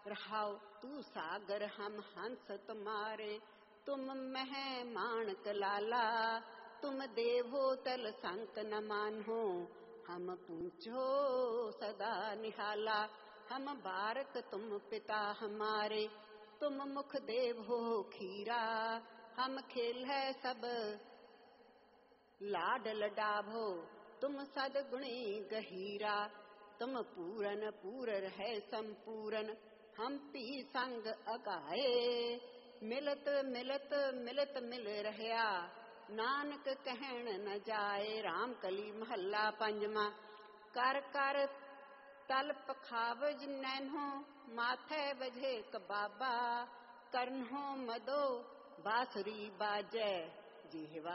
रहाओ तू सागर हम हंस तुम्हारे, तुम मह माणक लाला। तुम देवो तल संक न मानो, हम पूछो सदा निहाला। हम बारक तुम पिता हमारे, तुम मुख देव हो खीरा। हम खेल है सब लाड लडाभो, तुम सदगुणी गहीरा। तुम पूरन पूरन है संपूरन, हम पी संग अगाए। मिलत मिलत मिलत मिल रहया, नानक कहन न जाए। राम कली महला पंजवा। कर कर तल पखावज नैनो, माथे बजे कबाबा। करन्हो मदो बांसुरी बाजे, जिहवा